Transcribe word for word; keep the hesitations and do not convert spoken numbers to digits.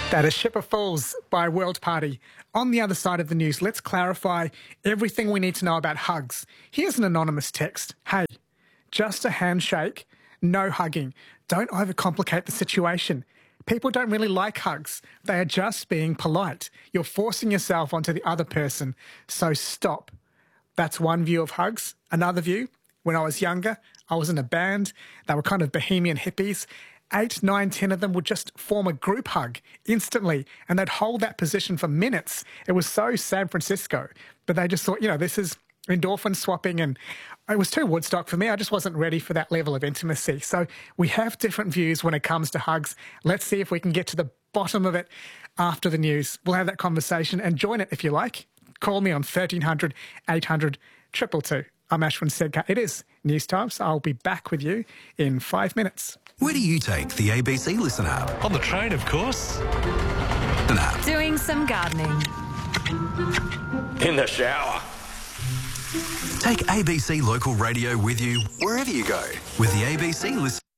That is Ship of Fools by World Party. On the other side of the news, let's clarify everything we need to know about hugs. Here's an anonymous text. Hey, just a handshake, no hugging. Don't overcomplicate the situation. People don't really like hugs. They are just being polite. You're forcing yourself onto the other person, so stop. That's one view of hugs. Another view, when I was younger, I was in a band. They were kind of bohemian hippies. Eight, nine, ten of them would just form a group hug instantly, and they'd hold that position for minutes. It was so San Francisco, but they just thought, you know, this is endorphin swapping, and it was too Woodstock for me. I just wasn't ready for that level of intimacy. So we have different views when it comes to hugs. Let's see if we can get to the bottom of it after the news. We'll have that conversation and join it if you like. Call me on thirteen hundred, eight hundred, two two two. I'm Ashwin Sedkar. It is news time, so I'll be back with you in five minutes. Where do you take the A B C Listen app? On the train, of course. An app. Doing some gardening. In the shower. Take A B C Local Radio with you wherever you go with the A B C Listen.